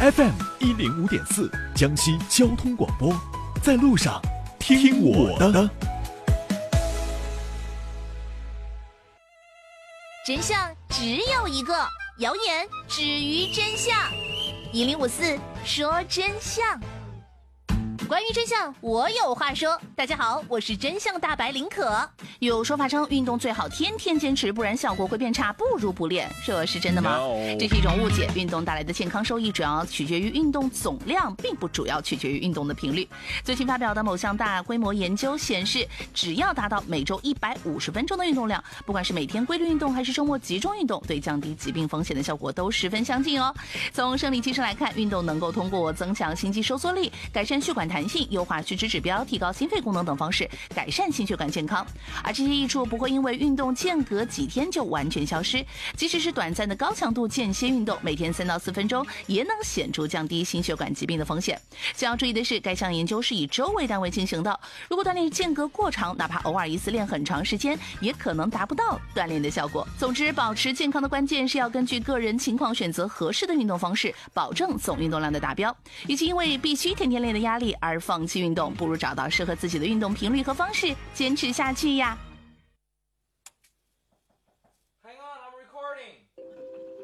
FM105.4江西交通广播，在路上听我的。 真相只有一个，谣言止于真相。1054说真相。关于真相，我有话说。大家好，我是真相大白林可。有说法称，运动最好天天坚持，不然效果会变差，不如不练。这是真的吗？ No. 这是一种误解。运动带来的健康收益主要取决于运动总量，并不主要取决于运动的频率。最近发表的某项大规模研究显示，只要达到每周150分钟的运动量，不管是每天规律运动还是周末集中运动，对降低疾病风险的效果都十分相近哦。从生理机制来看，运动能够通过增强心肌收缩力、改善血管弹性、优化血脂指标、提高心肺功能等方式改善心血管健康。而这些益处不会因为运动间隔几天就完全消失，即使是短暂的高强度间歇运动，每天3到4分钟也能显著降低心血管疾病的风险。需要注意的是，该项研究是以周为单位进行的，如果锻炼间隔过长，哪怕偶尔一次练很长时间，也可能达不到锻炼的效果。总之，保持健康的关键是要根据个人情况选择合适的运动方式，保证总运动量的达标。与其因为必须天天练的压力而放弃运动，不如找到适合自己的运动频率和方式，坚持下去呀。